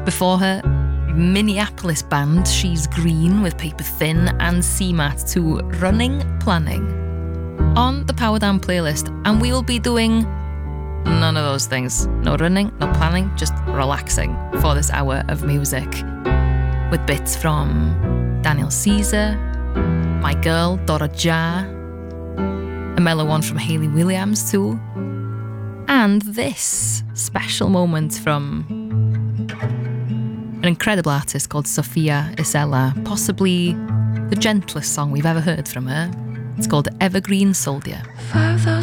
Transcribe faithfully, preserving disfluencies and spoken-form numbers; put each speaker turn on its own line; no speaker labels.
Before her, Minneapolis band She's Green with Paper Thin and C MAT to Running Planning on the Power Down playlist, and we will be doing none of those things. No running, no planning, just relaxing for this hour of music with bits from Daniel Caesar, My Girl, Dora Ja, a mellow one from Hayley Williams too, and this special moment from an incredible artist called Sofia Isela, possibly the gentlest song we've ever heard from her. It's called Evergreen Soldier.